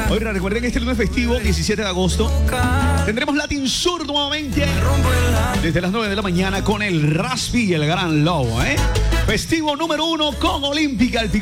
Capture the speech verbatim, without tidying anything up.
Oigan, recuerden que este lunes festivo, diecisiete de agosto, tendremos Latin Sur nuevamente desde las nueve de la mañana con el Raspi y el Gran Lobo, ¿eh? Festivo número uno con Olímpica. El